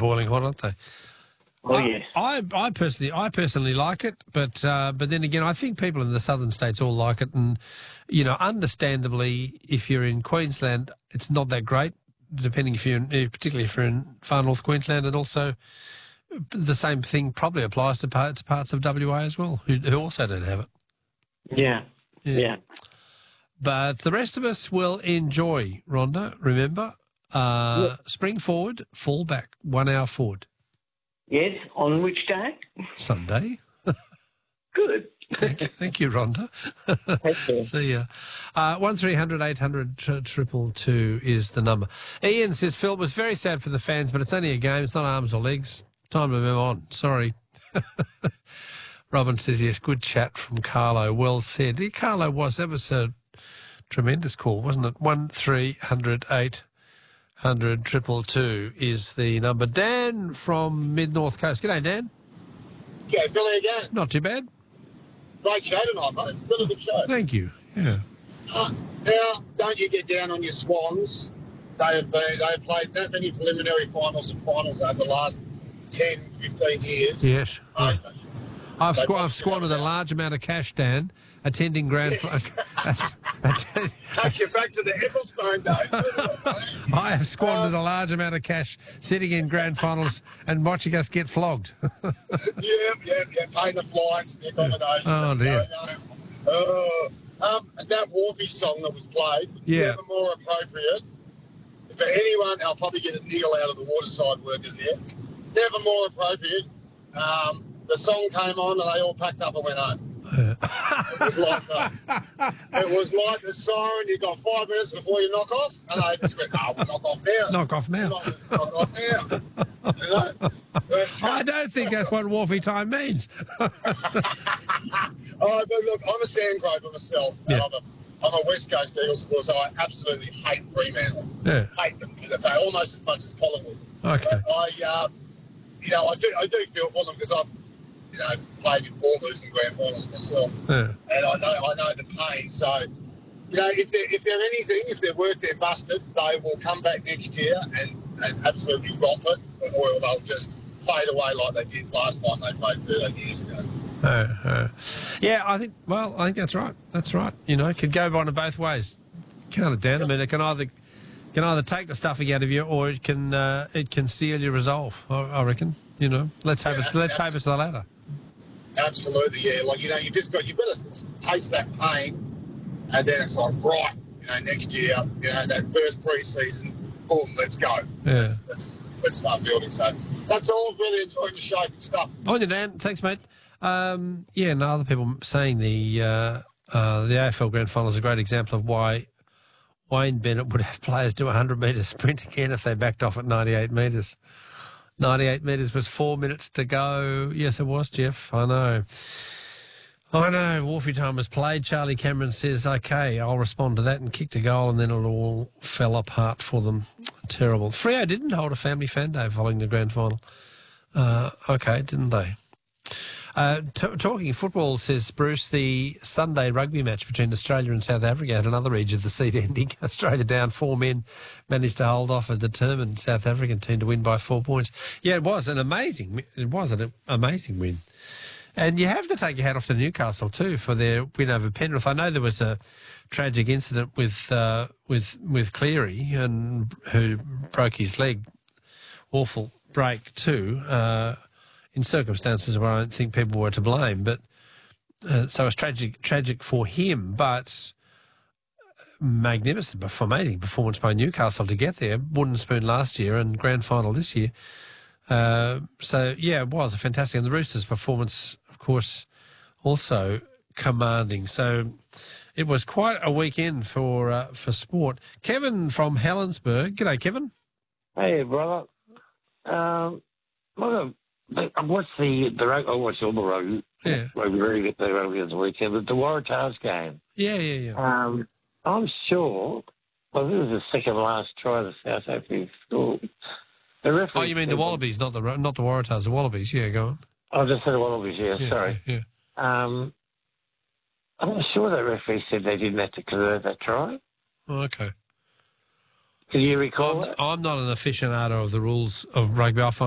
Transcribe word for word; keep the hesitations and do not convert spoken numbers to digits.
boiling hot, aren't they? Oh, I, yes. I, I personally, I personally like it, but uh, but then again, I think people in the southern states all like it, and you know, understandably, if you're in Queensland, it's not that great. Depending if you're, in, particularly if you're in far north Queensland, and also the same thing probably applies to parts parts of W A as well, who, who also don't have it. Yeah. yeah, yeah. But the rest of us will enjoy, Rhonda. Remember, uh, Yep. spring forward, fall back, one hour forward. Yes, on which day? Sunday. Good. Thank, thank you, Rhonda. Thank you. See ya. Uh, one three hundred eight hundred triple two is the number. Ian says, Phil, it was very sad for the fans, but it's only a game. It's not arms or legs. Time to move on. Sorry. Robin says, yes, good chat from Carlo. Well said. Yeah, Carlo was. That was a tremendous call, wasn't it? one three hundred eight hundred triple two is the number. Dan from Mid-North Coast. G'day, Dan. Yeah, Billy again. Not too bad. Great show tonight, mate. Really good show. Thank you. Yeah. Uh, now, don't you get down on your Swans. They have been, they have played that many preliminary finals and finals over the last ten, fifteen years. Yes. Uh, Yeah. I've, they squ- I've must squandered get a out. large amount of cash, Dan, attending grand... Yes. Fi- Takes you back to the Ecclestone days. I have squandered a large amount of cash sitting in grand finals and watching us get flogged. yeah, yeah, yeah. Paying the flights, the accommodation. Oh, dear. No, no. Uh, um, that Warpy song that was played was Yeah. never more appropriate for anyone. I'll probably get a niggle out of the waterside workers here. Never more appropriate. Um, the song came on and they all packed up and went home. It was like that. It was like the siren. You got five minutes before you knock off, and they just went, "Oh, we'll knock off now. Knock off now. Knock, knock off now." You know? It's- I don't think that's what Wharfie time means. Oh, but look, I'm a sandcroper myself, and Yeah. I'm a I'm a West Coast Eagles supporter, so I absolutely hate Fremantle. Yeah. Hate them. They almost as much as Collingwood. Okay. But I, uh, you know, I do I do feel for them because I've, you know, played in four losing grand finals myself, Yeah. and I know I know the pain. So, you know, if they're if they're anything, if they're worth their mustard, they will come back next year and, and absolutely romp it, or they'll just fade away like they did last time they played thirteen years ago. Uh, uh, yeah, I think, well, I think that's right. That's right. You know, it could go one of both ways. Can't it, Dan? I mean, it can either can either take the stuffing out of you, or it can uh, it can seal your resolve. I, I reckon. You know, let's hope Yeah, it's let's hope it's the latter. Absolutely, yeah. Like, you know, you just got you've got to taste that pain, and then it's like, right, you know, next year, you know, that first pre-season, boom, let's go. Yeah. Let's, let's, let's start building. So that's all. Really enjoying the show and stuff. On you, Dan. Thanks, mate. Um, yeah, and other people saying the uh, uh, the A F L Grand Final is a great example of why Wayne Bennett would have players do a hundred metre sprint again if they backed off at ninety-eight metres. ninety-eight metres was four minutes to go. Yes, it was, Jeff. I know. I know. Wharfie time was played. Charlie Cameron says, OK, I'll respond to that, and kicked a goal, and then it all fell apart for them. Terrible. Freo didn't hold a family fan day following the grand final. Uh, OK, didn't they? Uh, t- talking football, says Bruce, the Sunday rugby match between Australia and South Africa had another edge of the seat ending. Australia down four men, managed to hold off a determined South African team to win by four points. Yeah, it was an amazing, it was an amazing win. And you have to take your hat off to Newcastle too for their win over Penrith. I know there was a tragic incident with uh, with with Cleary, and who broke his leg. Awful break too. Uh, in circumstances where I don't think people were to blame. But uh, so it's tragic tragic for him, but magnificent, amazing performance by Newcastle to get there. Wooden spoon last year and grand final this year. Uh, so, yeah, it was a fantastic. And the Roosters' performance, of course, also commanding. So it was quite a weekend for uh, for sport. Kevin from Helensburgh. G'day, Kevin. Hey, brother. Um, look, I watched the, the rugby, I watched all the rugby, Yeah. rugby, rugby, the rugby on the weekend, but the Waratahs game, Yeah, yeah, yeah. um, I'm sure, well, this was the second last try the South African scored. The referee Oh, you mean the said- Wallabies, not the not the Waratahs, the Wallabies. Yeah, go on. I just said the Wallabies, yeah, Yeah, sorry. Yeah, yeah. Um, I'm sure that referee said they didn't have to convert that try. Oh, okay. Can you recall I'm, that? I'm not an aficionado of the rules of rugby. I find